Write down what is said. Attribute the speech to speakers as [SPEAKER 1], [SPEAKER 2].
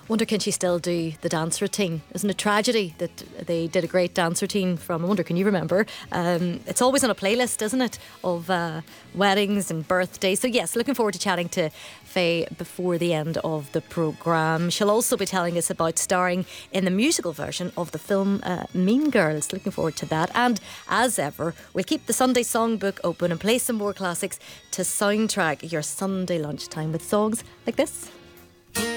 [SPEAKER 1] Wonder can she still do the dance routine? Isn't it tragedy that they did a great dance routine from, I wonder, can you remember? It's always on a playlist, isn't it, of weddings and birthdays. So yes, looking forward to chatting to Faye before the end of the programme. She'll also be telling us about starring in the musical version of the film Mean Girls. Looking forward to that. And as ever, we'll keep the Sunday songbook open and play some more classics to soundtrack your Sunday lunchtime with songs like this.